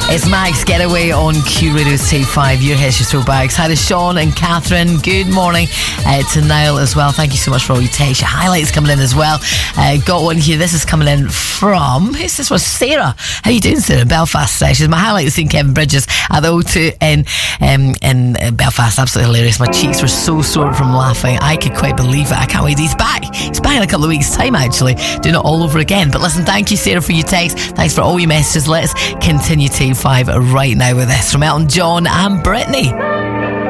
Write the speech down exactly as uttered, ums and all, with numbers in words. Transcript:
It's Max Getaway on Q Radio's Take five. Your hits, your throwbacks. Hi to Sean and Catherine. Good morning uh, to Niall as well. Thank you so much for all your texts. Your highlights coming in as well. Uh, got one here. This is coming in from, who's this one? Sarah. How you doing, Sarah? Belfast. Uh, she's my highlight is seeing Kevin Bridges at the O two in, um, in uh, Belfast. Absolutely hilarious. My cheeks were so sore from laughing. I could quite believe it. I can't wait. He's back. He's back in a couple of weeks' time, actually. Doing it all over again. But listen, thank you, Sarah, for your text. Thanks for all your messages. Let's continue Take five right now with this from Elton John and Britney.